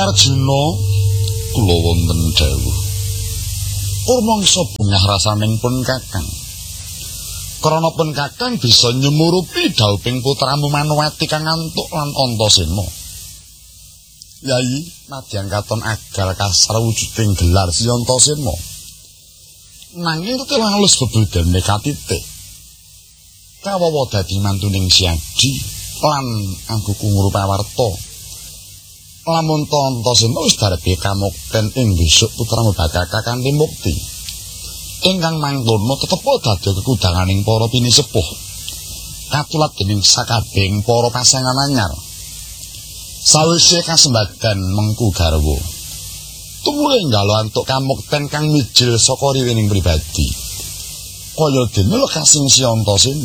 Arjuna kula wonten dawuh. Rumangsa bungah rasaning pun Kakang. Krana pun Kakang bisa nyumurupi dhawuhing putramu Manowati kang antuk lan Antasena. Yai, nadyan katon agal kasar wujuding gelar si Antasena. Nanging telah halus bebudane katitik. Kawawa dadi mantuning Si Adi lan angguku ngrupawarta. Lamun Antasena wis darepe kamukten ing besok putramu Bagaka kanthi mukti. Ingkang mangkono tetep dadi kekudanganing para pinisepuh. Katulat dening sakabehing para pasangan anyar. Sawise kasembadan mengku garwa. Tumule nggalo antuk kamukten kang mijil saka riwining pribadi. Kaya dene lekasing Si Antasena.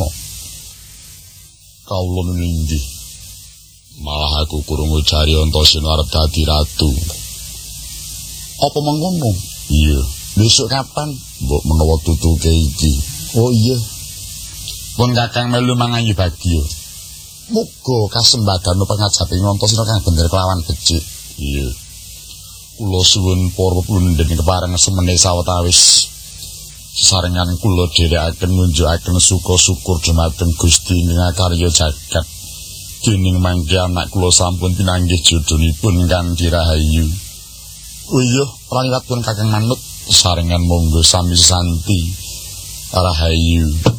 Kawula ninggih. Malah aku krungu jari Antasena arep dadi ratu. Apa mengkono? Iya. Besok kapan? Mbok menawa tutuke iki. Oh iya. Pun Kakang melu mangayu bagya. Muga kasembadan pangajaping Antasena kang bener kelawan becik. Iya. Kula suwun para pundhen kepareng semene sawetawis. Sesarengan kula dherekaken ngunjukaken syukur dumateng Gusti ing karya jagat. Dening mangke anak kula sampun pinanggih jodhonipun kanthi rahayu. Oh iya, praniwat pun Kakang manut sarengan monggo sami santi rahayu.